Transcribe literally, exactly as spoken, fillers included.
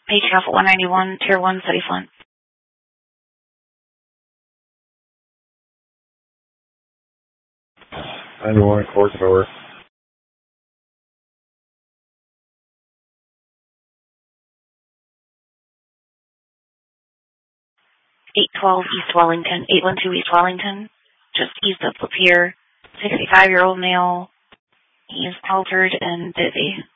Page half at one ninety-one, Tier one, City Flint. ninety-one, court door. eight twelve East Wellington, eight one two East Wellington, just east of Lapeer, sixty-five-year-old male. He is altered and dizzy.